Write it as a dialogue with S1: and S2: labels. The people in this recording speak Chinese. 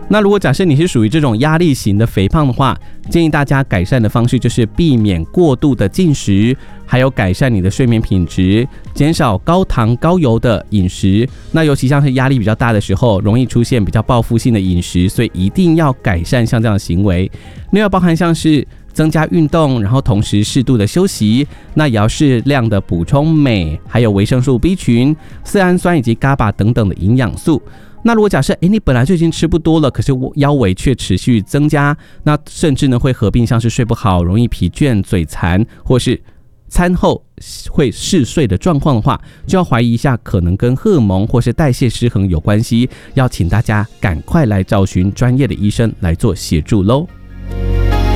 S1: 那如果假设你是属于这种压力型的肥胖的话，建议大家改善的方式就是避免过度的进食，还有改善你的睡眠品质，减少高糖高油的饮食。那尤其像是压力比较大的时候，容易出现比较报复性的饮食，所以一定要改善像这样的行为。另外包含像是增加运动，然后同时适度的休息，那也要适量的补充镁，还有维生素 B 群、色氨酸以及 GABA 等等的营养素。那如果假设你本来就已经吃不多了，可是腰围却持续增加，那甚至呢会合并像是睡不好、容易疲倦、嘴馋，或是餐后会嗜睡的状况的话，就要怀疑一下可能跟荷尔蒙或是代谢失衡有关系，要请大家赶快来找寻专业的医生来做协助咯。